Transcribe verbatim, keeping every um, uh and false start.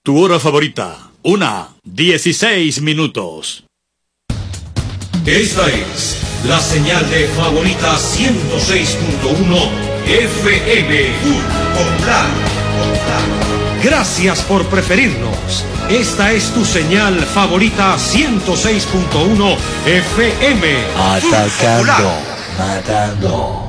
Tu hora favorita, una dieciséis minutos. Esta es la señal de Favorita ciento seis punto uno F M Popular. Gracias por preferirnos. Esta es tu señal favorita ciento seis punto uno F M Atacando, matando.